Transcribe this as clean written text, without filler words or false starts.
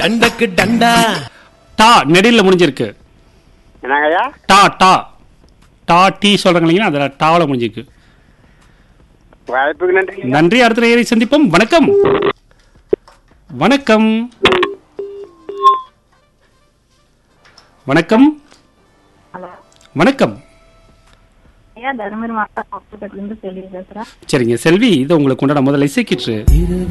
டண்டக்கு டண்டா. டா நெடில முடிஞ்சிருக்கு. என்னங்கய்யா? டா டா டா டீ சொல்றாங்க இல்லைங்களா, அதில் டாவில் முடிஞ்சிருக்கு. வாய்ப்புக்கு நன்றி. நன்றி. அடுத்த நேயரை சந்திப்போம். வணக்கம். வணக்கம். வணக்கம். ஹலோ வணக்கம். ஐயா, தருமபுரி மாவட்டம் செல்வி பேசுறேன். சரிங்க செல்வி, இது உங்களுக்கு உண்டான முதல் இசைக்கிற்று.